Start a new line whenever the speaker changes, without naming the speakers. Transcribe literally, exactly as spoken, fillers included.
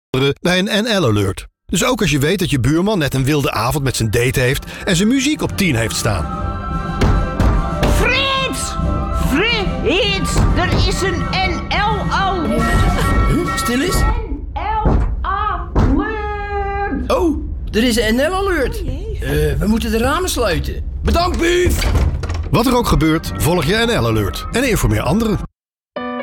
bij een N L-alert. Dus ook als je weet dat je buurman net een wilde avond met zijn date heeft en zijn muziek op tien heeft staan.
Frits! Frits! Er is een N L-alert!
Huh? Stil eens?
N L-alert!
Oh, er is een N L-alert. Uh, we moeten de ramen sluiten. Bedankt, Bief!
Wat er ook gebeurt, volg je N L-alert en informeer anderen.